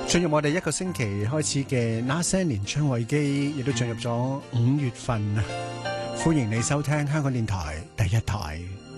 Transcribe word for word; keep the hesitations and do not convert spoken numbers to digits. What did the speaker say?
進入我哋一個星期開始嘅那些年張偉基，亦都進入咗五月份啊！歡迎你收聽香港電台第一台。